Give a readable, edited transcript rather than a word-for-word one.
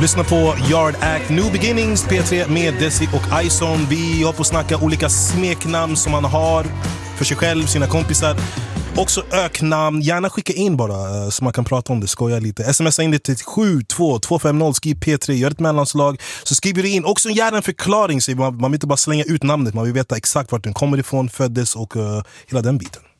Lyssna på Yard Act New Beginnings P3 med Desi och Ison. Vi har på att snacka olika smeknamn som man har för sig själv, sina kompisar. Också öknamn, gärna skicka in bara så man kan prata om det, skoja lite. Smsa in det till 72250, skriv P3, gör ett mellanslag. Så skriver du in, också gärna en förklaring, så man vill inte bara slänga ut namnet, man vill veta exakt vart den kommer ifrån, föddes och hela den biten.